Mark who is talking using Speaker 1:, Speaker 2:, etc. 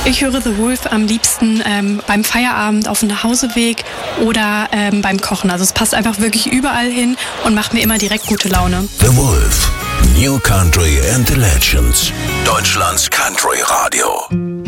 Speaker 1: Ich höre The Wolf am liebsten beim Feierabend auf dem Nachhauseweg oder beim Kochen. Also es passt einfach wirklich überall hin und macht mir immer direkt gute Laune.
Speaker 2: The Wolf, New Country and the Legends. Deutschlands Country Radio.